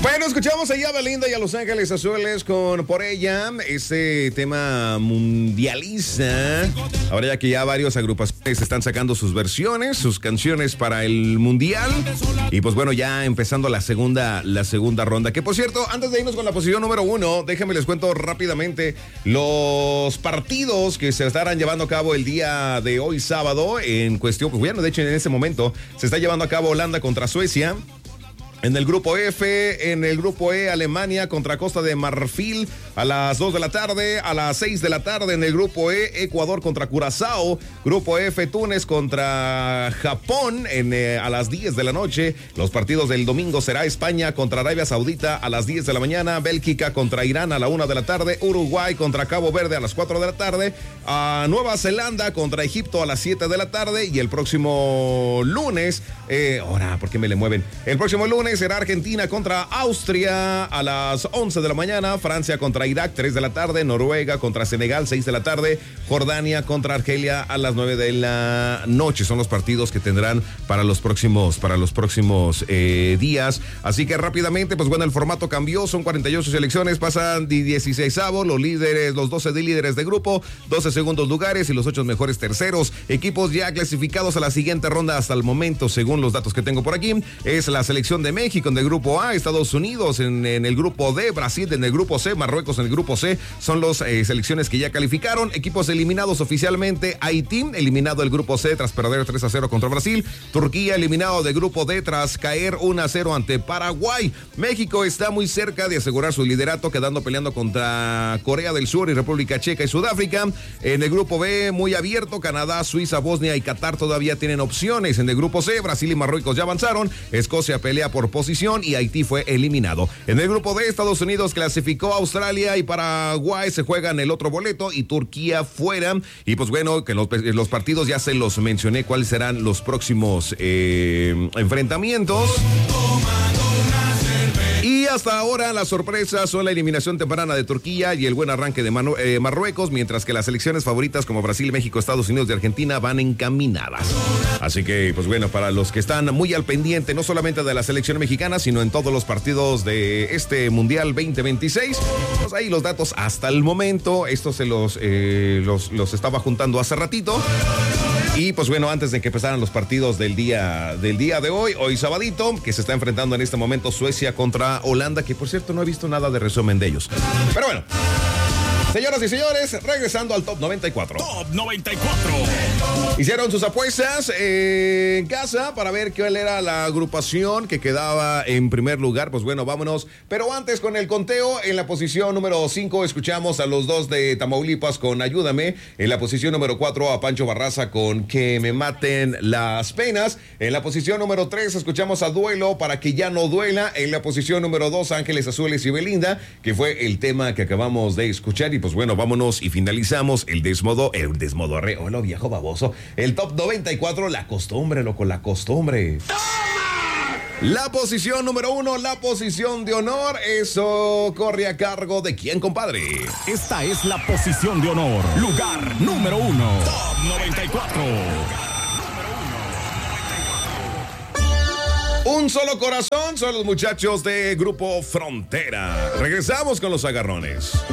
Bueno, escuchamos allá a Belinda y a Los Ángeles Azules con Por Ella, este tema mundialista. Ahora ya que ya varios agrupaciones están sacando sus versiones, sus canciones para el mundial. Y pues bueno, ya empezando la segunda ronda. Que por cierto, antes de irnos con la posición número 1, déjenme les cuento rápidamente los partidos que se estarán llevando a cabo el día de hoy sábado en cuestión. Pues bueno, de hecho en este momento se está llevando a cabo Holanda contra Suecia. En el grupo F, en el grupo E, Alemania contra Costa de Marfil a las 2 de la tarde, a las 6 de la tarde en el grupo E, Ecuador contra Curazao, grupo F, Túnez contra Japón a las 10 de la noche. Los partidos del domingo será España contra Arabia Saudita a las 10 de la mañana, Bélgica contra Irán a la 1 de la tarde, Uruguay contra Cabo Verde a las 4 de la tarde, a Nueva Zelanda contra Egipto a las 7 de la tarde y el próximo lunes, ¿por qué me le mueven? El próximo lunes será Argentina contra Austria a las 11 de la mañana, Francia contra Irak 3 de la tarde, Noruega contra Senegal 6 de la tarde, Jordania contra Argelia a las 9 de la noche. Son los partidos que tendrán para los próximos días. Así que rápidamente, pues bueno, el formato cambió, son 48 selecciones, pasan de 16avos, los 12 de líderes de grupo, 12 segundos lugares y los 8 mejores terceros. Equipos ya clasificados a la siguiente ronda hasta el momento, según los datos que tengo por aquí, es la selección de México en el grupo A, Estados Unidos en el grupo D, Brasil en el grupo C, Marruecos en el grupo C, son las selecciones que ya calificaron. Equipos eliminados oficialmente: Haití, eliminado del grupo C tras perder 3-0 contra Brasil, Turquía eliminado del grupo D tras caer 1-0 ante Paraguay. México está muy cerca de asegurar su liderato, quedando peleando contra Corea del Sur y República Checa y Sudáfrica. En el grupo B, muy abierto, Canadá, Suiza, Bosnia y Qatar todavía tienen opciones. En el grupo C, Brasil y Marruecos ya avanzaron, Escocia pelea por posición y Haití fue eliminado. En el grupo D, Estados Unidos clasificó, Australia y Paraguay se juegan el otro boleto y Turquía fuera. Y pues bueno, que los partidos ya se los mencioné cuáles serán los próximos enfrentamientos. Y hasta ahora las sorpresas son la eliminación temprana de Turquía y el buen arranque de Marruecos, mientras que las selecciones favoritas como Brasil, México, Estados Unidos y Argentina van encaminadas. Así que, pues bueno, para los que están muy al pendiente, no solamente de la selección mexicana, sino en todos los partidos de este Mundial 2026, pues ahí los datos hasta el momento, estos se los estaba juntando hace ratito. Y pues bueno, antes de que empezaran los partidos del día de hoy sabadito, que se está enfrentando en este momento Suecia contra Holanda, que por cierto no he visto nada de resumen de ellos. Pero bueno, señoras y señores, regresando al Top 94. Top 94. Hicieron sus apuestas en casa para ver cuál era la agrupación que quedaba en primer lugar. Pues bueno, vámonos. Pero antes con el conteo, en la posición número 5 escuchamos a los dos de Tamaulipas con Ayúdame. En la posición número 4 a Pancho Barraza con Que me maten las penas. En la posición número 3 escuchamos a Duelo para que ya no duela. En la posición número 2 Ángeles Azules y Belinda, que fue el tema que acabamos de escuchar. Y pues bueno, vámonos y finalizamos el desmodorreo, hola viejo baboso. El Top 94, la costumbre, loco, la costumbre. ¡Toma! La posición número 1, la posición de honor, eso corre a cargo de ¿quién, compadre? Esta es la posición de honor, lugar número 1. Top 94. Un solo corazón son los muchachos de Grupo Frontera. Regresamos con los agarrones.